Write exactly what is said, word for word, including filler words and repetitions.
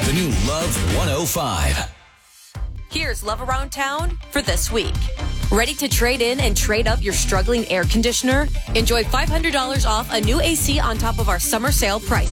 The new Love one oh five. Here's Love Around Town for this week. Ready to trade in and trade up your struggling air conditioner? Enjoy five hundred dollars off a new A C on top of our summer sale price.